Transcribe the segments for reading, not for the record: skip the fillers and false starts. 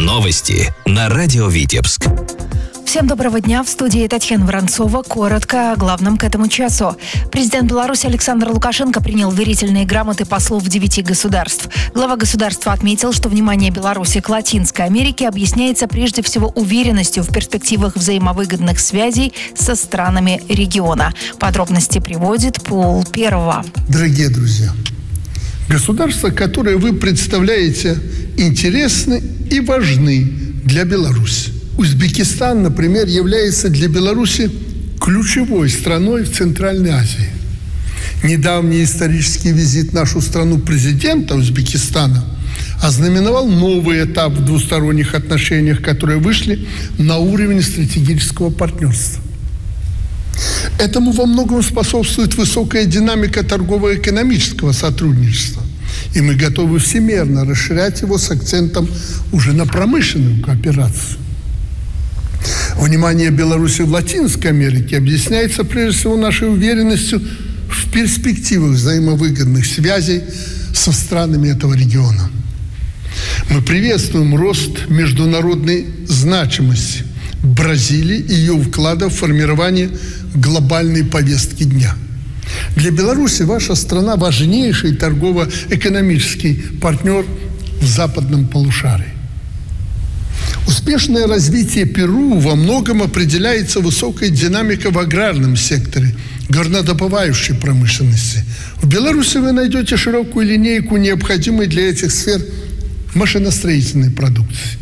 Новости на радио Витебск. Всем доброго дня. В студии Татьяна Воронцова. Коротко о главном к этому часу. Президент Беларуси Александр Лукашенко принял верительные грамоты послов 9 государств. Глава государства отметил, что внимание Беларуси к Латинской Америке объясняется прежде всего уверенностью в перспективах взаимовыгодных связей со странами региона. Подробности приводит Пол Первого. Дорогие друзья, государства, которые вы представляете, интересны и важны для Беларуси. Узбекистан, например, является для Беларуси ключевой страной в Центральной Азии. Недавний исторический визит в нашу страну президента Узбекистана ознаменовал новый этап в двусторонних отношениях, которые вышли на уровень стратегического партнерства. Этому во многом способствует высокая динамика торгово-экономического сотрудничества. И мы готовы всемерно расширять его с акцентом уже на промышленную кооперацию. Внимание Беларуси в Латинской Америке объясняется прежде всего нашей уверенностью в перспективах взаимовыгодных связей со странами этого региона. Мы приветствуем рост международной значимости Бразилии и ее вклада в формирование глобальной повестки дня. Для Беларуси ваша страна важнейший торгово-экономический партнер в западном полушарии. Успешное развитие Перу во многом определяется высокой динамикой в аграрном секторе, горнодобывающей промышленности. В Беларуси вы найдете широкую линейку необходимой для этих сфер машиностроительной продукции.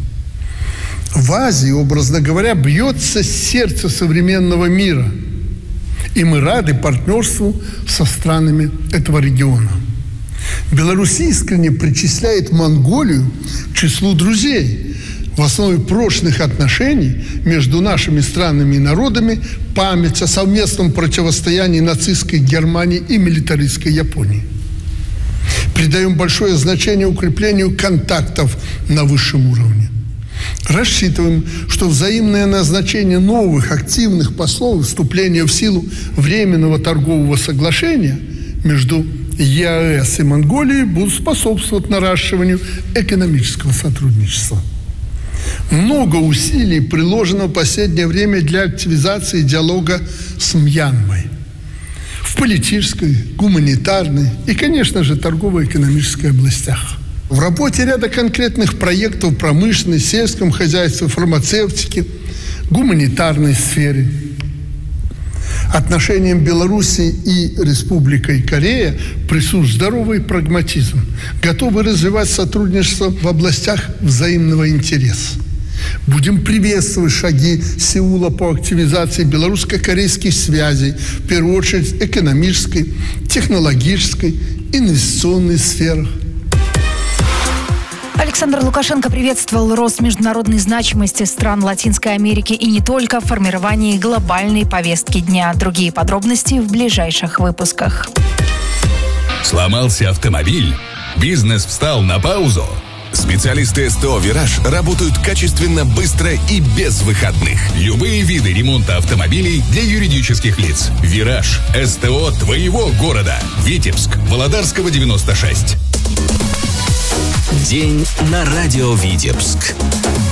В Азии, образно говоря, бьется сердце современного мира. И мы рады партнерству со странами этого региона. Беларусь искренне причисляет Монголию к числу друзей. В основе прочных отношений между нашими странами и народами память о совместном противостоянии нацистской Германии и милитаристской Японии. Придаем большое значение укреплению контактов на высшем уровне. Рассчитываем, что взаимное назначение новых активных послов и вступление в силу Временного торгового соглашения между ЕАЭС и Монголией будут способствовать наращиванию экономического сотрудничества. Много усилий приложено в последнее время для активизации диалога с Мьянмой в политической, гуманитарной и, конечно же, торгово-экономической областях. В работе ряда конкретных проектов в промышленной, сельском хозяйстве, фармацевтике, гуманитарной сфере. Отношениям Беларуси и Республикой Корея присущ здоровый прагматизм, готовы развивать сотрудничество в областях взаимного интереса. Будем приветствовать шаги Сеула по активизации белорусско-корейских связей, в первую очередь экономической, технологической, инвестиционной сферах. Александр Лукашенко приветствовал рост международной значимости стран Латинской Америки и не только в формировании глобальной повестки дня. Другие подробности в ближайших выпусках. Сломался автомобиль? Бизнес встал на паузу? Специалисты СТО «Вираж» работают качественно, быстро и без выходных. Любые виды ремонта автомобилей для юридических лиц. «Вираж» – СТО твоего города. Витебск, Володарского, 96. День на радио Витебск.